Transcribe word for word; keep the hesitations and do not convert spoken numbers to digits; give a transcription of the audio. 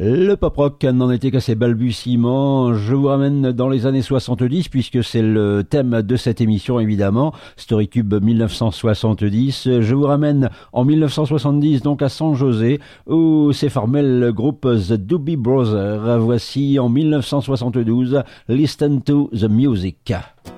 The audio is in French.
Le pop-rock n'en était qu'à ses balbutiements. Je vous ramène dans les années soixante-dix puisque c'est le thème de cette émission évidemment. Storytube dix-neuf cent soixante-dix. Je vous ramène en dix-neuf cent soixante-dix donc à San José où s'est formé le groupe The Doobie Brothers. Voici en dix-neuf cent soixante-douze Listen to the Music.